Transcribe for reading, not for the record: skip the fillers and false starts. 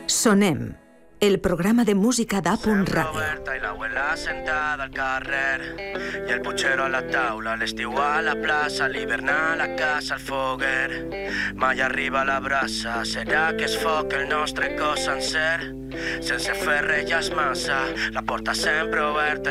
Sonem, el programa de música d'A.Radio. Oberta i l'abuela sentada al carrer i el putxero a la taula, l'estiu a la plaça, l'hivern a la casa, al foguer. Mai arriba la brasa, serà que és foc el nostre cos sencer? Sense fer res ja és massa, la porta sempre oberta